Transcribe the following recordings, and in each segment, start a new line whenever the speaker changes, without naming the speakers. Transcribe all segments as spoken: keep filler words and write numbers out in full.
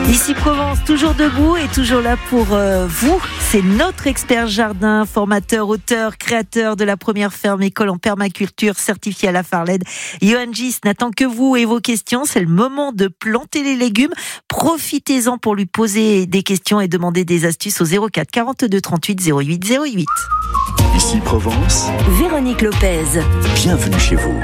Ici Provence, toujours debout et toujours là pour euh, vous. C'est notre expert jardin, formateur, auteur, créateur de la première ferme école en permaculture certifiée à la Farled. Johan Gis n'attend que vous et vos questions. C'est le moment de planter les légumes. Profitez-en pour lui poser des questions et demander des astuces au zéro quatre quarante-deux trente-huit zéro huit zéro huit.
Ici Provence,
Véronique Lopez.
Bienvenue chez vous.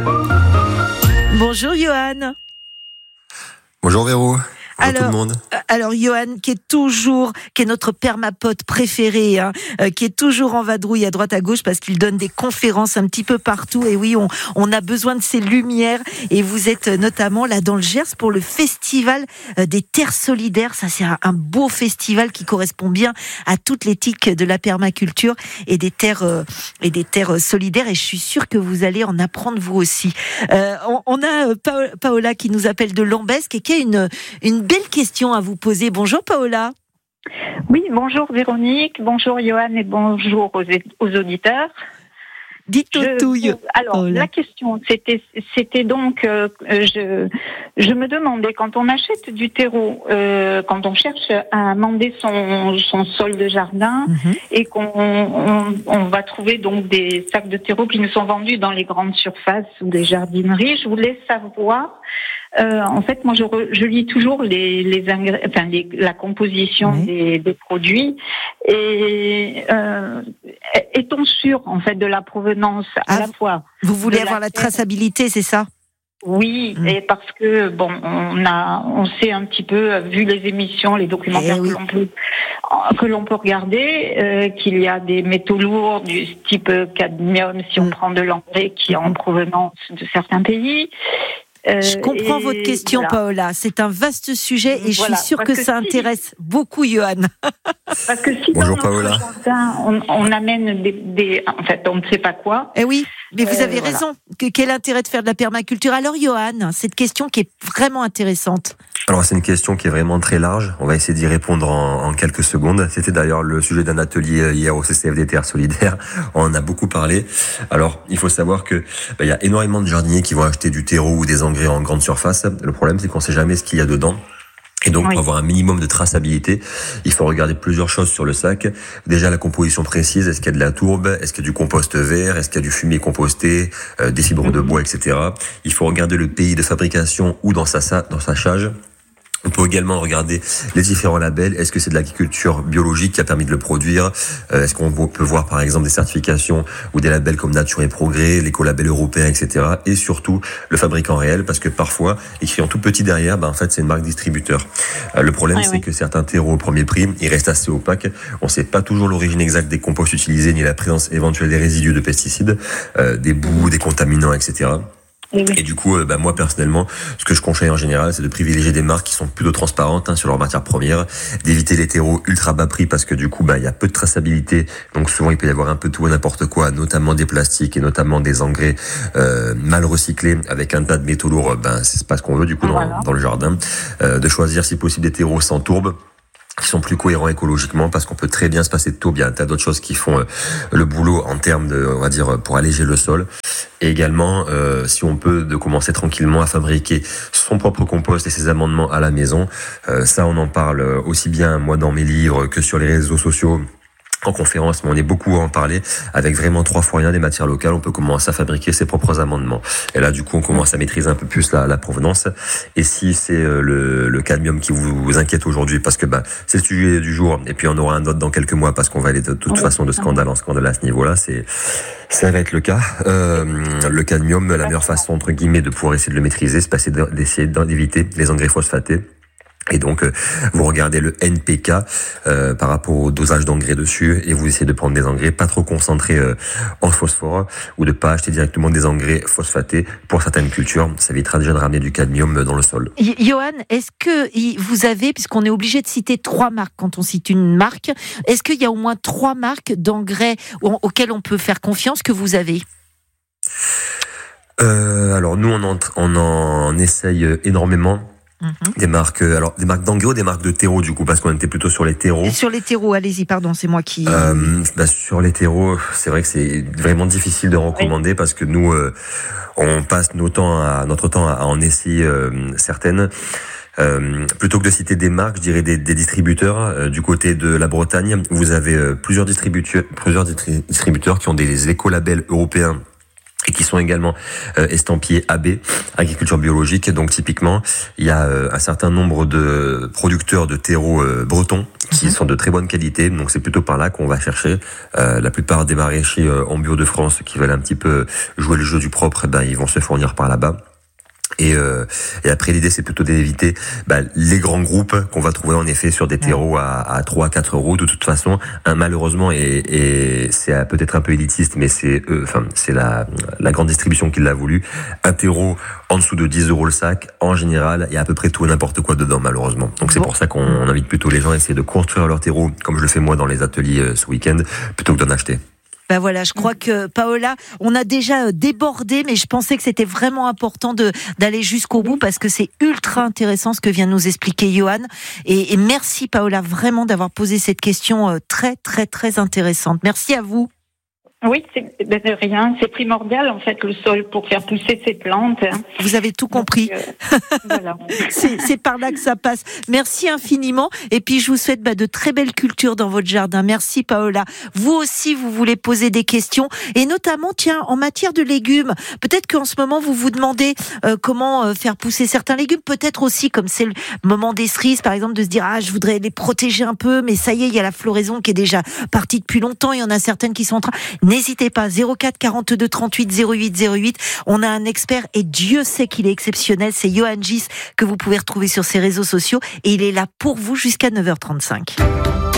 Bonjour Johan.
Bonjour Véro. Bonjour
Alors,
tout le monde.
alors Johan, qui est toujours, qui est notre permapote préféré, hein, euh, qui est toujours en vadrouille à droite à gauche parce qu'il donne des conférences un petit peu partout. Et oui, on, on a besoin de ces lumières. Et vous êtes notamment là dans le Gers pour le festival des terres solidaires. Ça, c'est un, un beau festival qui correspond bien à toute l'éthique de la permaculture et des terres euh, et des terres solidaires. Et je suis sûre que vous allez en apprendre vous aussi. Euh, on, on a pa- Paola qui nous appelle de Lambesc et qui a une une belle question à vous poser. Bonjour Paola.
Oui, bonjour Véronique, bonjour Johan et bonjour aux, aux auditeurs.
Dites tout, tout.
Alors,
Paola.
La question, c'était, c'était donc, euh, je, je me demandais, quand on achète du terreau, euh, quand on cherche à amender son, son sol de jardin, mm-hmm. et qu'on on, on va trouver donc des sacs de terreau qui nous sont vendus dans les grandes surfaces ou des jardineries, je voulais savoir. Euh, en fait, moi, je, re, je lis toujours les, les, ingré- enfin, les la composition oui. des, des produits. Et euh, est-on sûr, en fait, de la provenance à
ah,
la fois?
Vous voulez avoir la, la traçabilité, c'est ça?
Oui, mmh. et parce que bon, on a, on sait un petit peu, vu les émissions, les documentaires eh oui. que l'on peut, que l'on peut regarder, euh, qu'il y a des métaux lourds du type cadmium, si mmh. on prend de l'engrais qui est en provenance de certains pays.
Euh, je comprends votre question, voilà. Paola. C'est un vaste sujet et voilà, je suis sûre que, que ça si... intéresse beaucoup Johan.
Parce que si
Bonjour
dans
Paola.
notre jardin, on, on amène des, des, en fait, on ne sait pas quoi.
Eh oui, mais vous
euh,
avez
voilà.
raison. Que, quel intérêt de faire de la permaculture? Alors Johan, cette question qui est vraiment intéressante.
Alors c'est une question qui est vraiment très large. On va essayer d'y répondre en, en quelques secondes. C'était d'ailleurs le sujet d'un atelier hier au C C F des Terres Solidaires. On en a beaucoup parlé. Alors il faut savoir que bah, il y a énormément de jardiniers qui vont acheter du terreau ou des engrais en grande surface. Le problème c'est qu'on ne sait jamais ce qu'il y a dedans. Et donc, oui. pour avoir un minimum de traçabilité, il faut regarder plusieurs choses sur le sac. Déjà, la composition précise. Est-ce qu'il y a de la tourbe? Est-ce qu'il y a du compost vert? Est-ce qu'il y a du fumier composté? euh, Des fibres de bois, et cetera. Il faut regarder le pays de fabrication ou dans sa, dans sa charge. On peut également regarder les différents labels. Est-ce que c'est de l'agriculture biologique qui a permis de le produire? euh, Est-ce qu'on peut voir par exemple des certifications ou des labels comme Nature et Progrès, l'écolabel européen, et cetera. Et surtout le fabricant réel, parce que parfois, écrit en tout petit derrière, ben en fait c'est une marque distributeur. Euh, le problème ouais, c'est ouais. que certains terreaux au premier prix, ils restent assez opaques. On ne sait pas toujours l'origine exacte des composts utilisés, ni la présence éventuelle des résidus de pesticides, euh, des boues, des contaminants, et cetera. Oui. Et du coup, euh, bah, moi personnellement, ce que je conseille en général, c'est de privilégier des marques qui sont plutôt transparentes hein, sur leurs matières premières, d'éviter les terreaux ultra bas prix parce que du coup, bah il y a peu de traçabilité. Donc souvent, il peut y avoir un peu tout et n'importe quoi, notamment des plastiques et notamment des engrais euh, mal recyclés avec un tas de métaux lourds. Ben c'est pas ce qu'on veut du coup dans, voilà. dans le jardin. Euh, de choisir si possible des terreaux sans tourbe, qui sont plus cohérents écologiquement parce qu'on peut très bien se passer de tourbe. Il y a un tas d'autres choses qui font euh, le boulot en termes de, on va dire, pour alléger le sol. Et également, euh, si on peut, de commencer tranquillement à fabriquer son propre compost et ses amendements à la maison. Euh, ça, on en parle aussi bien, moi, dans mes livres que sur les réseaux sociaux. En conférence, mais on est beaucoup à en parler. Avec vraiment trois fois rien des matières locales, on peut commencer à fabriquer ses propres amendements. Et là, du coup, on commence à maîtriser un peu plus la, la provenance. Et si c'est le, le cadmium qui vous, vous inquiète aujourd'hui, parce que bah c'est le sujet du jour, et puis on aura un autre dans quelques mois, parce qu'on va aller de toute façon de scandale en scandale à ce niveau-là, c'est ça va être le cas. Euh, le cadmium, la meilleure façon entre guillemets de pouvoir essayer de le maîtriser, c'est passer d'essayer d'éviter les engrais phosphatés. Et donc, euh, vous regardez le N P K euh, par rapport au dosage d'engrais dessus et vous essayez de prendre des engrais pas trop concentrés euh, en phosphore ou de pas acheter directement des engrais phosphatés pour certaines cultures. Ça évitera déjà de ramener du cadmium dans le sol.
Johan, est-ce que vous avez, puisqu'on est obligé de citer trois marques quand on cite une marque, est-ce qu'il y a au moins trois marques d'engrais auxquelles on peut faire confiance que vous avez ?
euh, Alors nous, on en, on en essaye énormément. Mmh. Des marques, alors des marques d'engrais ou des marques de terreau du coup, parce qu'on était plutôt sur les terreaux.
Sur les terreaux, allez-y, pardon, c'est moi qui.
Euh, bah, sur les terreaux, c'est vrai que c'est vraiment difficile de recommander oui. parce que nous, euh, on passe nos temps à, notre temps à en essayer euh, certaines. Euh, plutôt que de citer des marques, je dirais des, des distributeurs. Euh, du côté de la Bretagne, vous avez euh, plusieurs distributeurs, plusieurs distributeurs qui ont des écolabels européens et qui sont également euh, estampillés A B, agriculture biologique. Donc typiquement, il y a euh, un certain nombre de producteurs de terreaux euh, bretons qui mmh. sont de très bonne qualité. Donc c'est plutôt par là qu'on va chercher. Euh, la plupart des maraîchers euh, en bio de France qui veulent un petit peu jouer le jeu du propre, ben ils vont se fournir par là-bas. Et, euh, et après l'idée c'est plutôt d'éviter bah, les grands groupes qu'on va trouver en effet sur des terreaux à, à trois à quatre euros de toute façon. Un, malheureusement et, et c'est peut-être un peu élitiste mais c'est euh, enfin c'est la la grande distribution qui l'a voulu. Un terreau en dessous de dix euros le sac, en général il y a à peu près tout et n'importe quoi dedans malheureusement. Donc c'est bon. Pour ça qu'on invite plutôt les gens à essayer de construire leur terreau comme je le fais moi dans les ateliers euh, ce week-end plutôt que d'en acheter.
Ben voilà, je crois que Paola, on a déjà débordé, mais je pensais que c'était vraiment important de d'aller jusqu'au bout parce que c'est ultra intéressant ce que vient nous expliquer Johan. Et, et merci Paola vraiment d'avoir posé cette question très très très intéressante. Merci à vous.
Oui, c'est ben de rien. C'est primordial en fait le sol pour faire pousser ces plantes.
Vous avez tout compris. Donc, euh, voilà. c'est, c'est par là que ça passe. Merci infiniment. Et puis je vous souhaite bah, de très belles cultures dans votre jardin. Merci Paola. Vous aussi, vous voulez poser des questions et notamment, tiens, en matière de légumes. Peut-être qu'en ce moment vous vous demandez euh, comment euh, faire pousser certains légumes. Peut-être aussi, comme c'est le moment des cerises, par exemple, de se dire ah je voudrais les protéger un peu, mais ça y est, il y a la floraison qui est déjà partie depuis longtemps. Il y en a certaines qui sont en train. N'hésitez pas, zéro quatre quarante-deux trente-huit zéro huit zéro huit. On a un expert et Dieu sait qu'il est exceptionnel. C'est Johan Gis que vous pouvez retrouver sur ses réseaux sociaux et il est là pour vous jusqu'à neuf heures trente-cinq.